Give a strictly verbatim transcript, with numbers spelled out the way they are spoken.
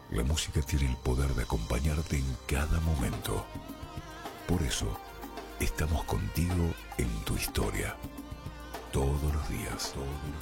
La música tiene el poder de acompañarte en cada momento. Por eso, estamos contigo en tu historia. Todos los días. Todos los días.